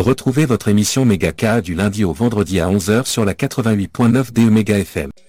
Retrouvez votre émission Méga K du lundi au vendredi à 11 h sur la 88.9 DE Méga FM.